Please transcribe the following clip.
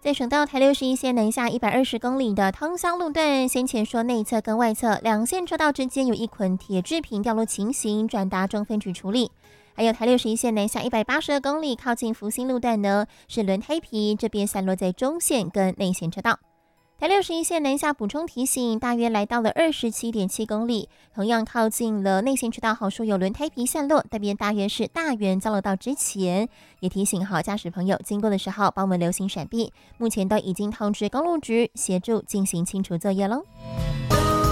在省道台61线南下120公里的汤香路段，先前说内侧跟外侧两线车道之间有一捆铁制品掉落情形，转达中分局处理。还有台61线南下182公里靠近福兴路段呢，是轮胎皮这边散落在中线跟内线车道。台61线南下补充提醒，大约来到了27.7公里，同样靠近了内线车道，好说有轮胎皮散落，这边大约是大园交流道之前，也提醒好驾驶朋友经过的时候帮我们留心闪避，目前都已经通知公路局协助进行清除作业喽。